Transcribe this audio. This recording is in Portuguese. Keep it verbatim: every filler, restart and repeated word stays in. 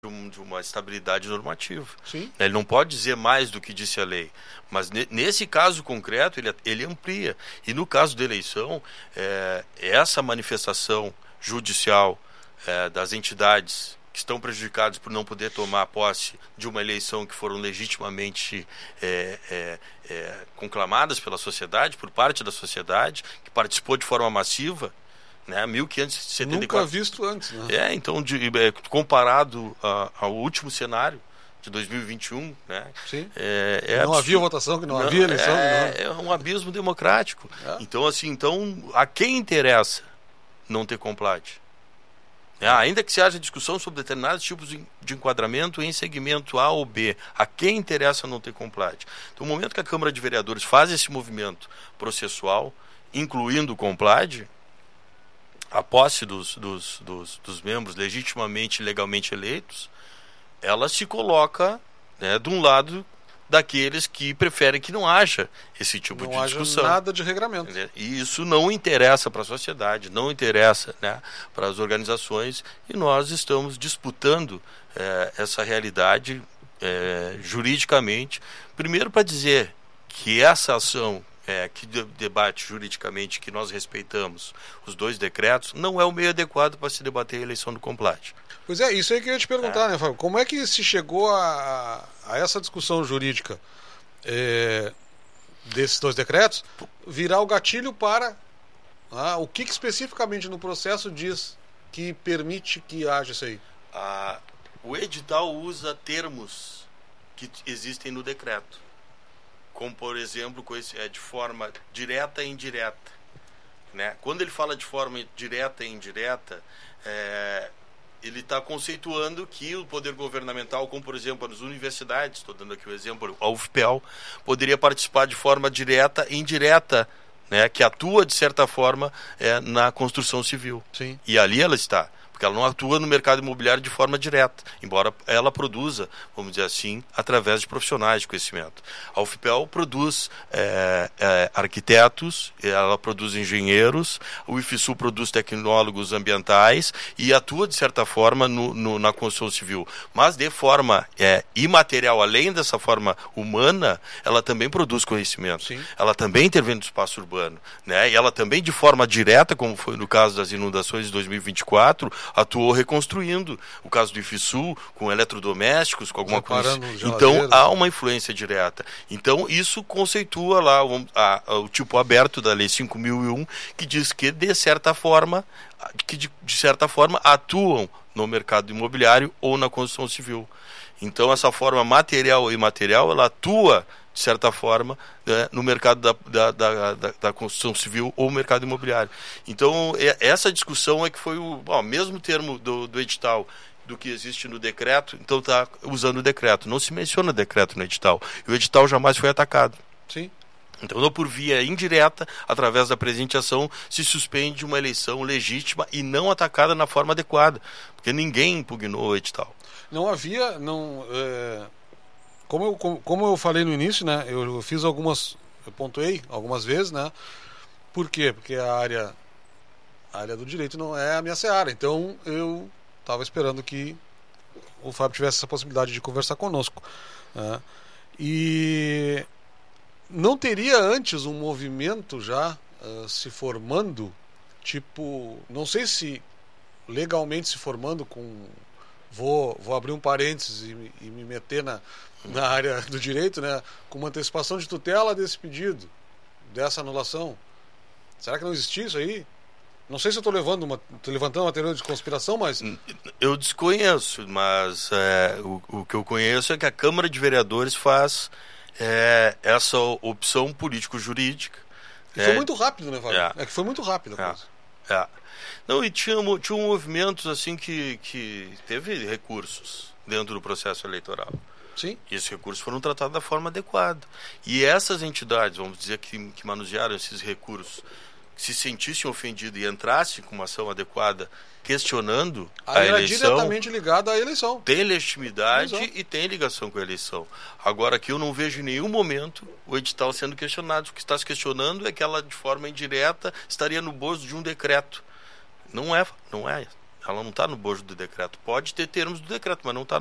de uma estabilidade normativa. Sim. Ele não pode dizer mais do que disse a lei, mas ne, nesse caso concreto ele, ele amplia. E no caso da eleição, é, essa manifestação judicial é, das entidades que estão prejudicadas por não poder tomar posse de uma eleição que foram legitimamente é, é, é, conclamadas pela sociedade, por parte da sociedade, que participou de forma massiva, né, mil quinhentos e setenta e quatro. Nunca visto antes, né? É, então, de, é, comparado a, ao último cenário de dois mil e vinte e um, né? Sim. É, é não absurdo. havia votação, que não, não havia eleição. É, não. é um abismo democrático. É. Então, assim, então, a quem interessa não ter complade? É, ainda que se haja discussão sobre determinados tipos de enquadramento em segmento A ou B, a quem interessa não ter complade? Então, no momento que a Câmara de Vereadores faz esse movimento processual, incluindo o complade, a posse dos, dos, dos, dos membros legitimamente e legalmente eleitos, ela se coloca, né, de um lado daqueles que preferem que não haja esse tipo não de haja discussão. Nada de regramento. E isso não interessa para a sociedade, não interessa, né, para as organizações, e nós estamos disputando é, essa realidade é, juridicamente, primeiro para dizer que essa ação É, que debate juridicamente, que nós respeitamos os dois decretos, não é o meio adequado para se debater a eleição do complade. Pois é, isso aí que eu ia te perguntar, é. né, Fábio? Como é que se chegou a, a essa discussão jurídica é, desses dois decretos virar o gatilho para ah, o que, que especificamente no processo diz que permite que haja isso aí? Ah, o edital usa termos que existem no decreto, como, por exemplo, de forma direta e indireta. Né? Quando ele fala de forma direta e indireta, é, ele está conceituando que o poder governamental, como, por exemplo, as universidades, estou dando aqui o exemplo, a U F P E L, poderia participar de forma direta e indireta, né? Que atua, de certa forma, é, na construção civil. Sim. E ali ela está. Porque ela não atua no mercado imobiliário de forma direta, embora ela produza, vamos dizer assim, através de profissionais de conhecimento. A U F P E L produz é, é, arquitetos, ela produz engenheiros, o IFSU produz tecnólogos ambientais e atua, de certa forma, no, no, na construção civil. Mas, de forma é, imaterial, além dessa forma humana, ela também produz conhecimento. Sim. Ela também intervém no espaço urbano. Né? E ela também, de forma direta, como foi no caso das inundações de dois mil e vinte e quatro, atuou reconstruindo. O caso do IFSU, com eletrodomésticos, com alguma coisa. Então, há uma influência direta. Então, isso conceitua lá o, a, a, o tipo aberto da Lei cinco mil e um, que diz que, de certa forma, que de, de certa forma atuam no mercado imobiliário ou na construção civil. Então, essa forma material ou imaterial, ela atua, de certa forma, né, no mercado da, da, da, da, da construção civil ou mercado imobiliário. Então, é, essa discussão é que foi o bom, mesmo termo do, do edital do que existe no decreto, então está usando o decreto. Não se menciona decreto no edital. E o edital jamais foi atacado. Sim. Então, não por via indireta, através da presente ação, se suspende uma eleição legítima e não atacada na forma adequada, porque ninguém impugnou o edital. Não havia, não, é, como, eu, como, como eu falei no início, né, eu, eu fiz algumas, eu pontuei algumas vezes, né, por quê? Porque a área, a área do direito não é a minha seara, então eu estava esperando que o Fábio tivesse essa possibilidade de conversar conosco, né, e não teria antes um movimento já uh, se formando, tipo, não sei se legalmente se formando com... Vou, vou abrir um parênteses e, e me meter na, na área do direito, né, com uma antecipação de tutela desse pedido, dessa anulação. Será que não existia isso aí? Não sei se eu estou levando uma, tô levantando uma teoria de conspiração, mas... Eu desconheço, mas é, o, o que eu conheço é que a Câmara de Vereadores faz é, essa opção político-jurídica. E é, foi muito rápido, né, Fábio? É, é que foi muito rápido a é, coisa. É. Não, e tinha, tinha movimentos assim que, que teve recursos dentro do processo eleitoral. Sim. E esses recursos foram tratados da forma adequada. E essas entidades, vamos dizer, que, que manusearam esses recursos, se sentissem ofendidos e entrassem com uma ação adequada, questionando a, a eleição... diretamente ligada à eleição. Tem legitimidade Exato. E tem ligação com a eleição. Agora, aqui eu não vejo em nenhum momento o edital sendo questionado. O que está se questionando é que ela, de forma indireta, estaria no bojo de um decreto. Não é, não é. Ela não está no bojo do decreto. Pode ter termos do decreto, mas não está